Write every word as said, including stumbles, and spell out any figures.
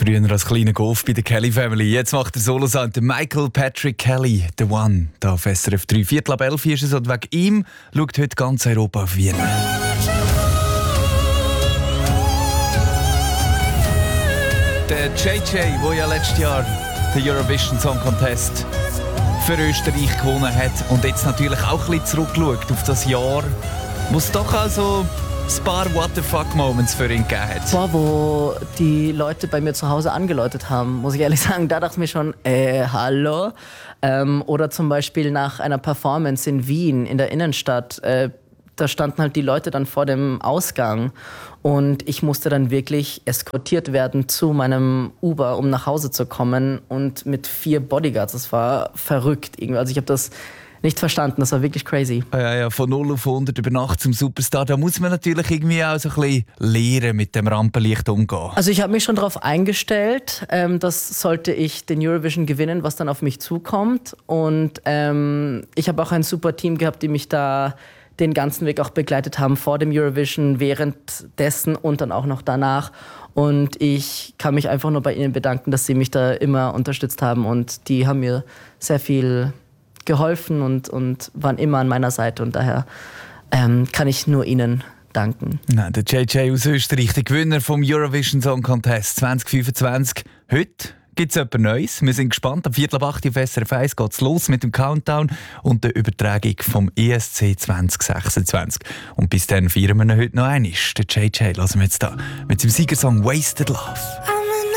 Früher als kleiner Golf bei der Kelly Family. Jetzt macht der Solo-Sound Michael Patrick Kelly, The One. Da auf S R F drei. Viertel ab elf ist es und wegen ihm schaut heute ganz Europa auf Wien. Der J J, der ja letztes Jahr den Eurovision Song Contest für Österreich gewonnen hat und jetzt natürlich auch ein bisschen zurückschaut auf das Jahr, wo es doch also ein paar What the fuck Moments für ihn gegeben hat. Boah, wo die Leute bei mir zu Hause angeläutet haben, muss ich ehrlich sagen, da dachte ich mir schon, äh, hallo. Ähm, oder zum Beispiel nach einer Performance in Wien, in der Innenstadt, äh, da standen halt die Leute dann vor dem Ausgang und ich musste dann wirklich eskortiert werden zu meinem Uber, um nach Hause zu kommen und mit vier Bodyguards. Das war verrückt irgendwie. Also ich habe das nicht verstanden, das war wirklich crazy. Ja, ja, von null auf hundert über Nacht zum Superstar, da muss man natürlich irgendwie auch so ein bisschen lernen, mit dem Rampenlicht umgehen. Also ich habe mich schon darauf eingestellt, ähm, dass sollte ich den Eurovision gewinnen, was dann auf mich zukommt. Und ähm, ich habe auch ein super Team gehabt, die mich da den ganzen Weg auch begleitet haben, vor dem Eurovision, währenddessen und dann auch noch danach. Und ich kann mich einfach nur bei ihnen bedanken, dass sie mich da immer unterstützt haben. Und die haben mir sehr viel geholfen und, und waren immer an meiner Seite. Und daher ähm, kann ich nur ihnen danken. Nein, der J J aus Österreich, der Gewinner vom Eurovision Song Contest zwanzig fünfundzwanzig. Heute gibt es etwas Neues. Wir sind gespannt. Am Viertel ab acht auf S R F eins geht es los mit dem Countdown und der Übertragung vom E S C zwanzig sechsundzwanzig. Und bis dann feiern wir ihn heute noch einmal. Der J J, lassen wir jetzt da mit seinem Siegersong «Wasted Love».